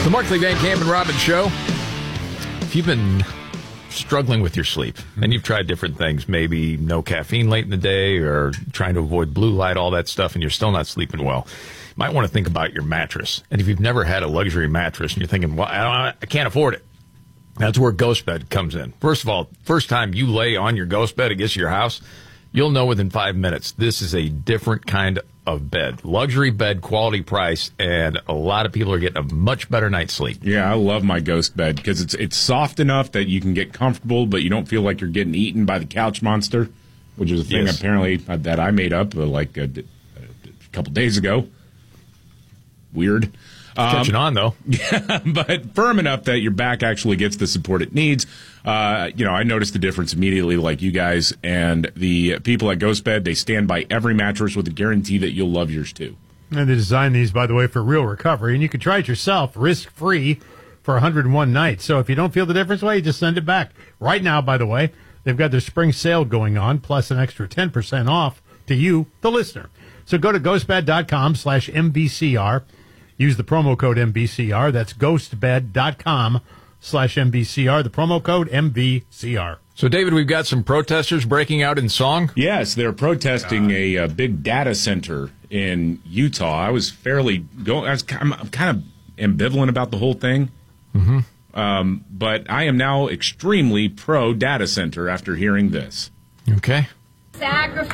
The Markley, Van Camp, and Robbins Show. If you've been struggling with your sleep and you've tried different things, maybe no caffeine late in the day or trying to avoid blue light, all that stuff, and you're still not sleeping well, you might want to think about your mattress. And if you've never had a luxury mattress and you're thinking, well, I can't afford it, that's where GhostBed comes in. First of all, first time you lay on your GhostBed against your house, you'll know within 5 minutes this is a different kind of bed. Luxury bed, quality price, and a lot of people are getting a much better night's sleep. Yeah, I love my GhostBed because it's soft enough that you can get comfortable, but you don't feel like you're getting eaten by the couch monster, which is a thing apparently that I made up a couple days ago. Weird. Catching on, though. Yeah, but firm enough that your back actually gets the support it needs. I noticed the difference immediately, like you guys. And the people at GhostBed, they stand by every mattress with a guarantee that you'll love yours, too. And they designed these, by the way, for real recovery. And you can try it yourself, risk-free, for 101 nights. So if you don't feel the difference, well, you just send it back. Right now, by the way, they've got their spring sale going on, plus an extra 10% off to you, the listener. So go to ghostbed.com/MVCR. Use the promo code MVCR. That's ghostbed.com/MVCR. The promo code MVCR. So, David, we've got some protesters breaking out in song. Yes, they're protesting a big data center in Utah. I'm kind of ambivalent about the whole thing. Mm-hmm. But I am now extremely pro data center after hearing this. Okay. Sacrifice